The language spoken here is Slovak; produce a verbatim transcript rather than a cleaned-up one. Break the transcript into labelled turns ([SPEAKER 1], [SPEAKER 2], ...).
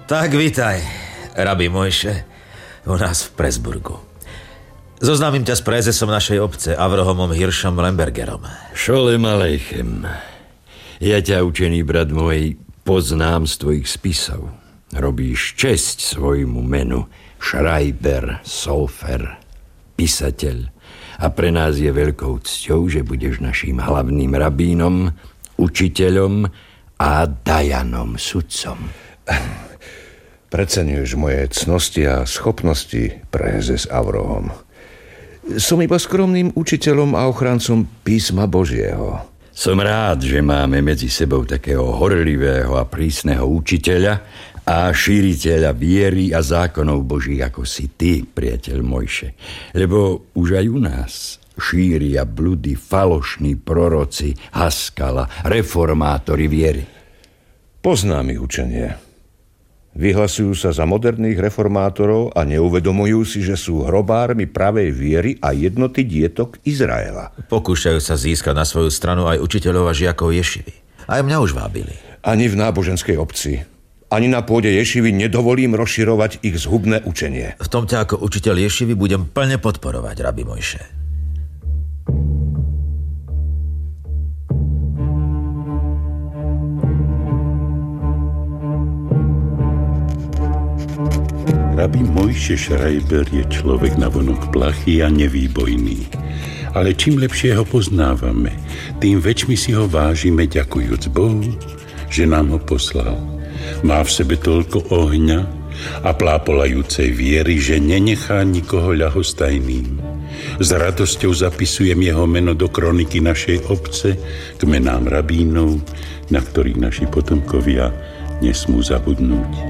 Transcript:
[SPEAKER 1] Tak vítaj, rabi Mojše, u nás v Presburgu. Zoznámim ťa s prézesom našej obce, Avrahomom Hirschom Lembergerom.
[SPEAKER 2] Šolem Aleichem. Ja ťa, učený brat môj, poznám z tvojich spisov. Robíš česť svojmu menu. Schreiber, Sofer, písateľ. A pre nás je veľkou cťou, že budeš naším hlavným rabínom, učiteľom a dajanom, sudcom.
[SPEAKER 3] Preceňuješ moje cnosti a schopnosti, prézes Avrahom. Som iba skromným učiteľom a ochrancom písma Božieho.
[SPEAKER 2] Som rád, že máme medzi sebou takého horlivého a prísneho učiteľa a šíriteľa viery a zákonov Božích, ako si ty, priateľ Mojše. Lebo už aj u nás šíria bludy falošní proroci, Haskala, reformátori viery.
[SPEAKER 3] Poznám ich učenie. Vyhlasujú sa za moderných reformátorov a neuvedomujú si, že sú hrobármi pravej viery a jednoty dietok Izraela.
[SPEAKER 1] Pokúšajú sa získať na svoju stranu aj učiteľov a žiakov Ješivy. Aj mňa už vábili.
[SPEAKER 3] Ani v náboženskej obci, ani na pôde Ješivy nedovolím rozširovať ich zhubné učenie.
[SPEAKER 1] V tom ťa ako učiteľ Ješivy budem plne podporovať, rabi Mojše.
[SPEAKER 4] Rabi Mojše Schreiber je človek navonok plachý a nevýbojný. Ale čím lepšie ho poznávame, tým väčšmi si ho vážime, ďakujúc Bohu, že nám ho poslal. Má v sebe toľko ohňa a plápolajúcej viery, že nenechá nikoho ľahostajným. S radosťou zapisujem jeho meno do kroniky našej obce k menám rabínov, na ktorých naši potomkovia nesmú zabudnúť.